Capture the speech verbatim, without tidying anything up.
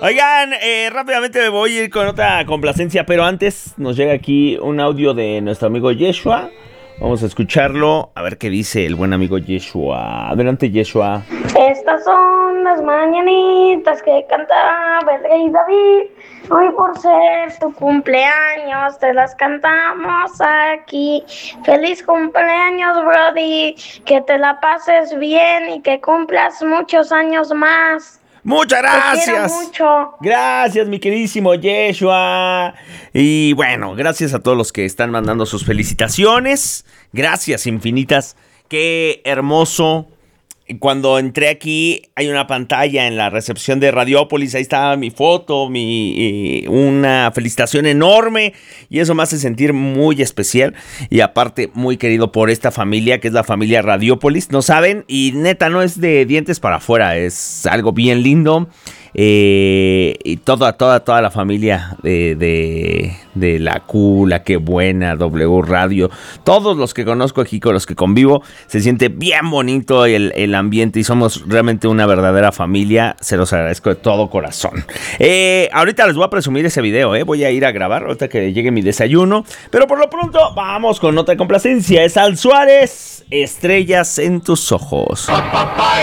Oigan, eh, rápidamente me voy a ir con otra complacencia, pero antes nos llega aquí un audio de nuestro amigo Yeshua. Vamos a escucharlo, a ver qué dice el buen amigo Yeshua. Adelante, Yeshua. Estas son las mañanitas que cantaba el rey David. Hoy por ser tu cumpleaños te las cantamos aquí. Feliz cumpleaños, Brody. Que te la pases bien y que cumplas muchos años más. Muchas gracias. Te quiero mucho. Gracias, mi queridísimo Yeshua. Y bueno, gracias a todos los que están mandando sus felicitaciones. Gracias infinitas. Qué hermoso. Cuando entré aquí hay una pantalla en la recepción de Radiópolis, ahí estaba mi foto, mi, una felicitación enorme y eso me hace sentir muy especial y aparte muy querido por esta familia que es la familia Radiópolis, ¿no saben? Y neta no es de dientes para afuera, es algo bien lindo. Eh, y toda, toda, toda la familia de, de, de la Q, la Que Buena, W Radio, todos los que conozco aquí, con los que convivo, se siente bien bonito el, el ambiente y somos realmente una verdadera familia. Se los agradezco de todo corazón. Eh, ahorita les voy a presumir ese video, eh. Voy a ir a grabar ahorita que llegue mi desayuno, pero por lo pronto vamos con otra complacencia. Es Al Suárez, Estrellas en tus ojos.